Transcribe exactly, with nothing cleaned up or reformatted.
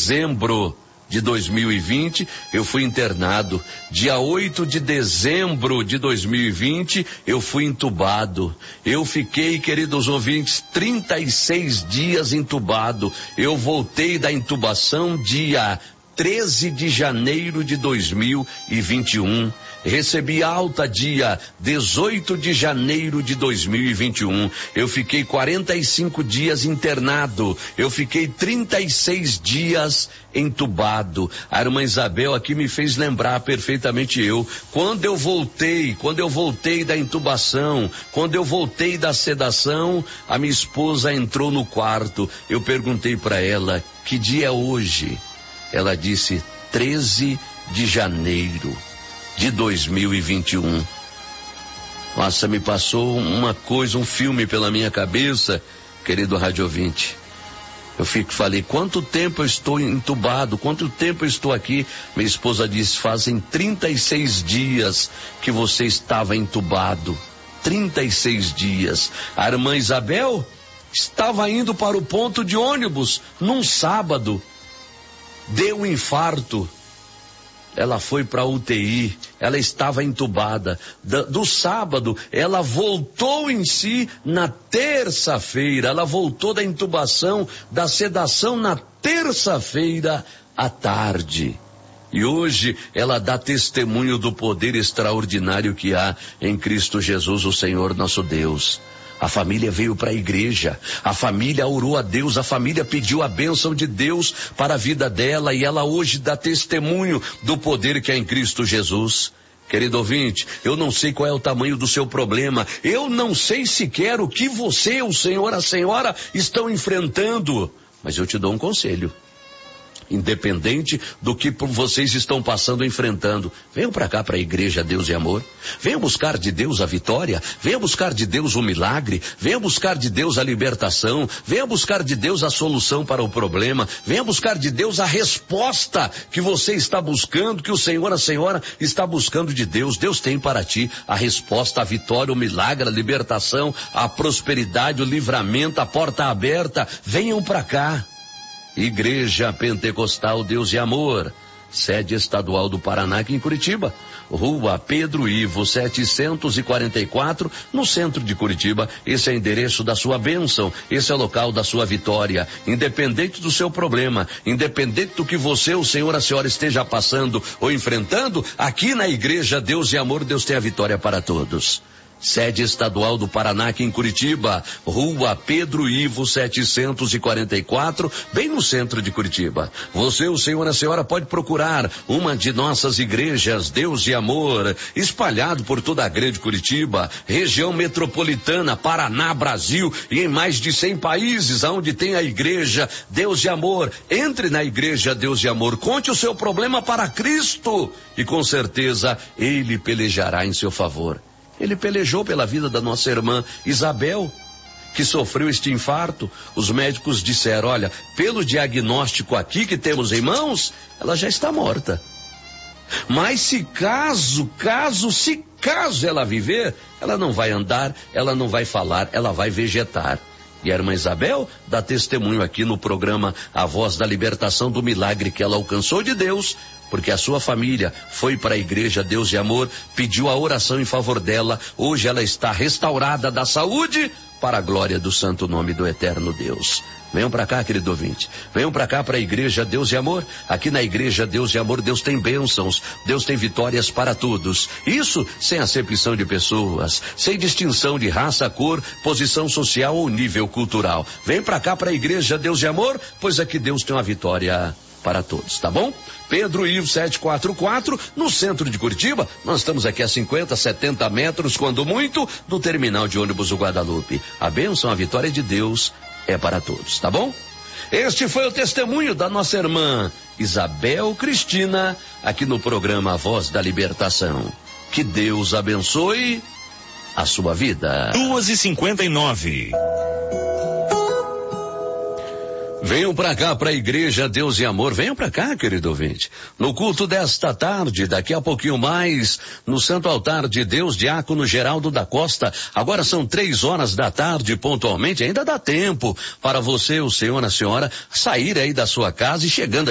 dezembro de dois mil e vinte, eu fui internado. Dia oito de dezembro de dois mil e vinte, eu fui entubado. Eu fiquei, queridos ouvintes, trinta e seis dias entubado. Eu voltei da intubação dia treze de janeiro de dois mil e vinte e um. Recebi alta dia dezoito de janeiro de dois mil e vinte e um. Eu fiquei quarenta e cinco dias internado. Eu fiquei trinta e seis dias entubado. A irmã Isabel aqui me fez lembrar perfeitamente eu. Quando eu voltei, quando eu voltei da intubação, quando eu voltei da sedação, a minha esposa entrou no quarto. Eu perguntei para ela, que dia é hoje? Ela disse, treze de janeiro de dois mil e vinte e um. Nossa, me passou uma coisa, um filme pela minha cabeça, querido rádio ouvinte. Eu fico, falei, quanto tempo eu estou entubado, quanto tempo eu estou aqui? Minha esposa disse, fazem trinta e seis dias que você estava entubado. trinta e seis dias. A irmã Isabel estava indo para o ponto de ônibus num sábado. Deu um infarto. Ela foi para a U T I, ela estava entubada. Do, do sábado, ela voltou em si na terça-feira. Ela voltou da intubação, da sedação na terça-feira à tarde. E hoje ela dá testemunho do poder extraordinário que há em Cristo Jesus, o Senhor nosso Deus. A família veio para a igreja, a família orou a Deus, a família pediu a bênção de Deus para a vida dela e ela hoje dá testemunho do poder que há em Cristo Jesus. Querido ouvinte, eu não sei qual é o tamanho do seu problema, eu não sei sequer o que você, o senhor, a senhora estão enfrentando, mas eu te dou um conselho. Independente do que vocês estão passando, enfrentando, venham para cá, para a igreja Deus e Amor, venham buscar de Deus a vitória, venham buscar de Deus o milagre, venham buscar de Deus a libertação, venham buscar de Deus a solução para o problema, venham buscar de Deus a resposta que você está buscando, que o Senhor, a Senhora está buscando de Deus. Deus tem para ti a resposta, a vitória, o milagre, a libertação, a prosperidade, o livramento, a porta aberta. Venham para cá. Igreja Pentecostal Deus e Amor, sede estadual do Paraná, aqui em Curitiba, Rua Pedro Ivo setecentos e quarenta e quatro, no centro de Curitiba. Esse é o endereço da sua bênção, esse é o local da sua vitória. Independente do seu problema, independente do que você, o Senhor, a senhora esteja passando ou enfrentando, aqui na Igreja Deus e Amor, Deus tem a vitória para todos. Sede estadual do Paraná, aqui em Curitiba, Rua Pedro Ivo setecentos e quarenta e quatro, bem no centro de Curitiba. Você, o senhor, a senhora pode procurar uma de nossas igrejas Deus e Amor, espalhado por toda a grande Curitiba, região metropolitana, Paraná, Brasil e em mais de cem países onde tem a igreja Deus e Amor. Entre na igreja Deus e Amor, conte o seu problema para Cristo e com certeza Ele pelejará em seu favor. Ele pelejou pela vida da nossa irmã Isabel, que sofreu este infarto. Os médicos disseram, olha, pelo diagnóstico aqui que temos em mãos, ela já está morta. Mas se caso, caso, se caso ela viver, ela não vai andar, ela não vai falar, ela vai vegetar. E a irmã Isabel dá testemunho aqui no programa A Voz da Libertação do milagre que ela alcançou de Deus, porque a sua família foi para a igreja Deus e Amor, pediu a oração em favor dela. Hoje ela está restaurada da saúde para a glória do santo nome do eterno Deus. Venham para cá, querido ouvinte. Venham para cá, para a igreja Deus e Amor. Aqui na igreja Deus e Amor, Deus tem bênçãos, Deus tem vitórias para todos. Isso sem acepção de pessoas, sem distinção de raça, cor, posição social ou nível cultural. Vem para cá, para a igreja Deus e Amor, pois aqui Deus tem uma vitória para todos, tá bom? Pedro Ivo setecentos e quarenta e quatro, no centro de Curitiba. Nós estamos aqui a cinquenta, setenta metros, quando muito, do terminal de ônibus do Guadalupe. A bênção, a vitória de Deus é para todos, tá bom? Este foi o testemunho da nossa irmã Isabel Cristina, aqui no programa A Voz da Libertação. Que Deus abençoe a sua vida. duas e cinquenta e nove. Venham para cá, para a igreja Deus e Amor. Venham para cá, querido ouvinte. No culto desta tarde, daqui a pouquinho mais, no Santo Altar de Deus, Diácono Geraldo da Costa. Agora são três horas da tarde, pontualmente. Ainda dá tempo para você, o senhor, a senhora, sair aí da sua casa e chegando